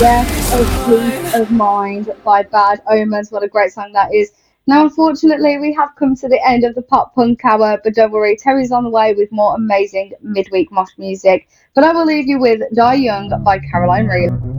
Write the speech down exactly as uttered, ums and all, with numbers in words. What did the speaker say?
Yes, A Peace of Mind by Bad Omens. What a great song that is. Now, unfortunately, we have come to the end of the pop punk hour, but don't worry, Terry's on the way with more amazing midweek mosh music. But I will leave you with Die Young by Caroline Reed.